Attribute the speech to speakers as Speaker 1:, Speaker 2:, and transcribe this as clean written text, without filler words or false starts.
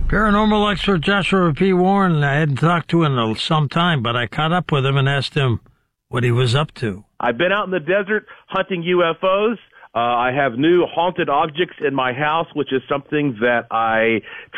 Speaker 1: Paranormal expert Joshua P. Warren, I hadn't talked to in some time, but I caught up with him and asked him what he was up to.
Speaker 2: I've been out in the desert hunting UFOs. I have new haunted objects in my house, which is something that I